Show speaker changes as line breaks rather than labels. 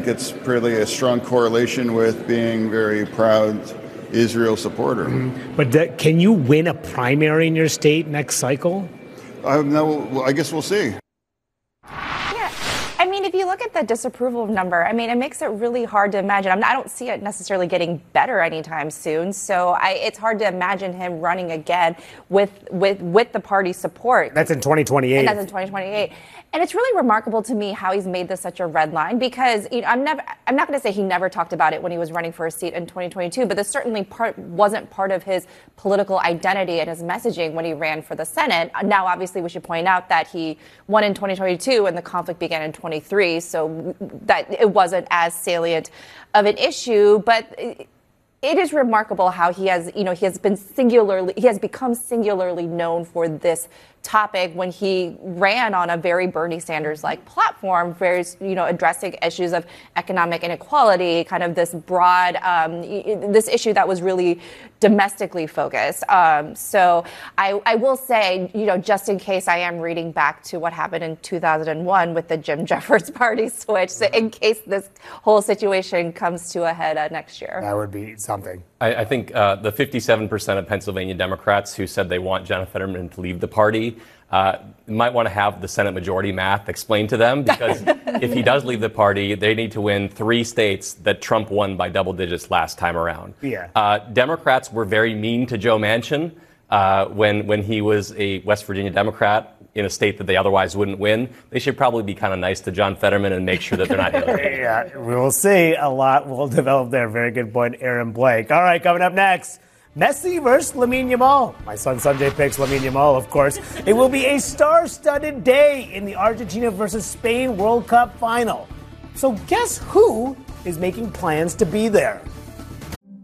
it's really a strong correlation with being very proud Israel supporter.
But can you win a primary in your state next cycle?
No, I guess we'll see.
I mean, if you look at the disapproval number, I mean, it makes it really hard to imagine. I don't see it necessarily getting better anytime soon. So it's hard to imagine him running again with the party's support.
That's in 2028.
And that's in 2028. And it's really remarkable to me how he's made this such a red line, because I'm not going to say he never talked about it when he was running for a seat in 2022, but this certainly wasn't part of his political identity and his messaging when he ran for the Senate. Now, obviously, we should point out that he won in 2022 and the conflict began in 23, so that it wasn't as salient of an issue, but it is remarkable how he has become singularly known for this topic when he ran on a very Bernie Sanders-like platform, very, addressing issues of economic inequality, kind of this broad, this issue that was really domestically focused. So I will say, just in case I am reading back to what happened in 2001 with the Jim Jeffords party switch, so in case this whole situation comes to a head next year.
That would be something.
I think the 57% of Pennsylvania Democrats who said they want John Fetterman to leave the party might want to have the Senate majority math explained to them, because if he does leave the party, they need to win 3 states that Trump won by double digits last time around.
Yeah.
Democrats were very mean to Joe Manchin when he was a West Virginia Democrat in a state that they otherwise wouldn't win. They should probably be kind of nice to John Fetterman and make sure that they're not Hillary.
Yeah, we will see. A lot will develop there. Very good point, Aaron Blake. All right, coming up next, Messi versus Lamine Yamal. My son Sanjay picks Lamine Yamal, of course. It will be a star-studded day in the Argentina versus Spain World Cup final. So guess who is making plans to be there?